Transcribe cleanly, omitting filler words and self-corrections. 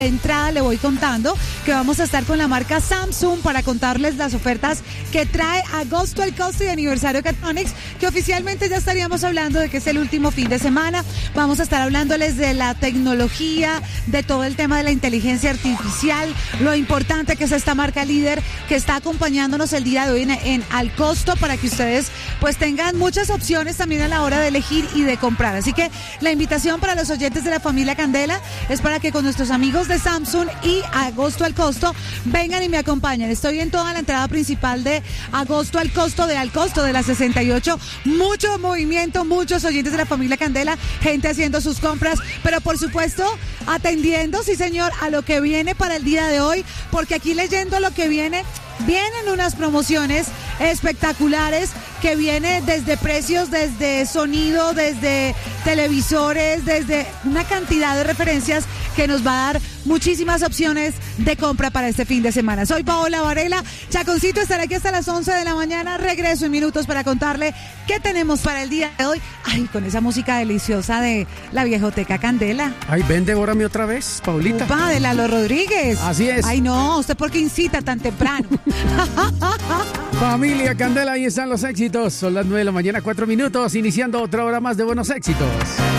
entrada le voy contando que vamos a estar con la marca Samsung para contarles las ofertas que trae agosto al costo y aniversario Catronics, que oficialmente ya estaríamos hablando de que es el último fin de semana. Vamos a estar hablándoles de la tecnología, de todo el tema de la inteligencia artificial, lo importante que es esta marca líder que está acompañándonos el día de hoy en al costo, para que ustedes pues tengan muchas opciones también a la hora de elegir y de comprar. Así que la invitación para los oyentes de la familia Candela es para que con nuestros amigos de Samsung y agosto al costo vengan y me acompañen. Estoy en toda la entrada principal de agosto al costo de la 68. Mucho movimiento, muchos oyentes de la familia Candela, gente haciendo sus compras, pero por supuesto atendiendo, sí señor, a lo que viene para el día de hoy, porque aquí leyendo lo que vienen unas promociones espectaculares que viene desde precios, desde sonido, desde televisores, desde una cantidad de referencias que nos va a dar muchísimas opciones de compra para este fin de semana. Soy Paola Varela, Chaconcito, estaré aquí hasta las 11 de la mañana, regreso en minutos para contarle qué tenemos para el día de hoy. Ay, con esa música deliciosa de la Viejoteca Candela. Ay, ven, devórame otra vez, Paulita. Upa, de Lalo Rodríguez. Así es. Ay, no, ¿usted por qué incita tan temprano? Familia Candela, ahí están los éxitos. Son las 9 de la mañana, 4 minutos, iniciando otra hora más de buenos éxitos.